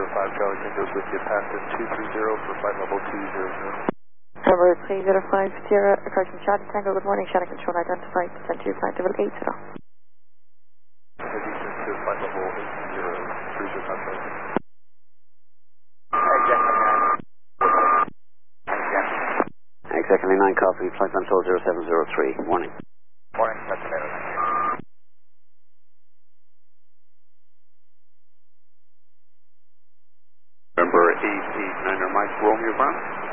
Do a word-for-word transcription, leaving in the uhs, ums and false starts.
five, Charlie Tango's with you, past in two three zero for flight level two zero zero. Number three zero five Sierra, approaching Charlie Tango, good morning, Shannon Control identified, descent to flight level eight zero. Descent to flight level eight zero, three zero five, Charlie. Exactly nine copy, flight control zero seven zero three, morning. Morning, that's a minute. Number eight eight niner Mike, Romeo Brown.